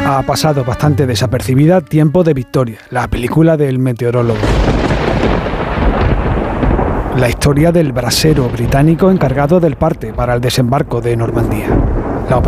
ha pasado bastante desapercibida Tiempo de Victoria, la película del meteorólogo. La historia del brasero británico encargado del parte para el desembarco de Normandía.